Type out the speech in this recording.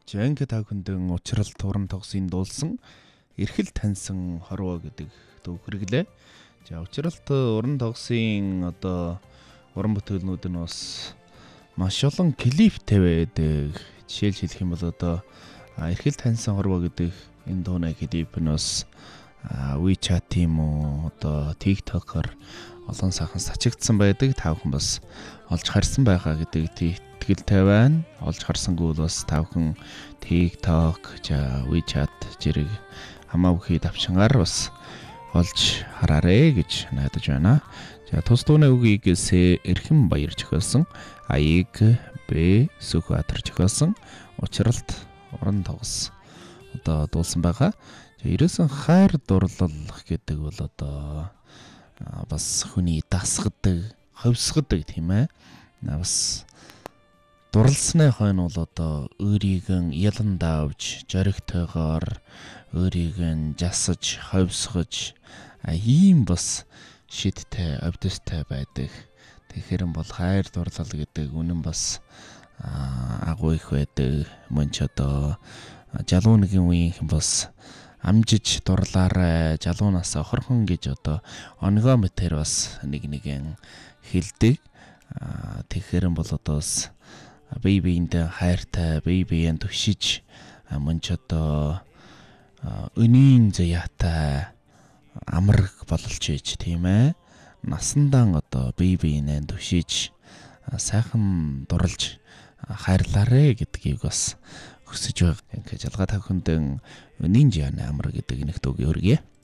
Жанк та хүндэн учрал туран тогсын дуулсан эрхэл таньсан хорвоо гэдэг төв хэрэглээ. За учралт уран тогсын одоо уран бүтээлнүүд нь бас маш олон клиптэй байдаг. Жишээлж хэлэх юм бол одоо эрхэл таньсан хорвоо гэдэг энэ дууны клип нь бас WeChat юм уу одоо TikTok-оор олон сайхан сачигдсан байдаг. Та бүхэн бас олж харсан байгаа гэдэг итгэлтэй байна. Олж харсангүй бол бас та бүхэн TikTok, WeChat зэрэг хамаагүй давчингаар бас олж хараарэ гэж найдаж байна. За тус дууны үгийг Эрхэм Баяр зохиолсон, аяыг Б Сүхбаатар зохиолсон учралт уран тогс одоо дуулсан байгаа. Ерөөсөн хайр дурлал гэдэг бол одоо бас хүний дасгадаг, ховсгадаг тийм ээ. Бас дурлсны хойно бол одоо өөрийг нь ялан давж, зоригтойгоор өөрийг нь жасаж, ховсгож ийм бас шидтэй, обдостой байдаг. Тэгэхээр бол хайр дурлал гэдэг үнэн бас агуу их байдаг. Мөн ч одоо жалуу нэгэн үеийнхэн бас амжиж дурлаарай, жалуунасаа хорхон гэж одоо онгоо мэтэр бас нэгэн хэлдэг. Тэгэхээр бол одоо бас бие биендээ хайртай, бие биеэн төвшиж мөн ч одоо өнийн заяатай амраг болж иж тийм ээ. Насандан одоо бие биенээ төвшиж сайхан дурлж хайрлаарэ гэдгийг бас хүсэж байгаа. Ингээд жалгаа та бүхэнд өнийн заяаны амраг гэдэг нэг дууг өргөе.